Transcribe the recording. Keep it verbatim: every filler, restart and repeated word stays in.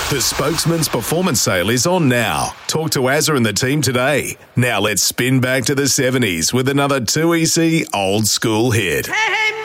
The Spokesman's Performance Sale is on now. Talk to Azza and the team today. Now let's spin back to the seventies with another two E C old school hit. Hey, hey,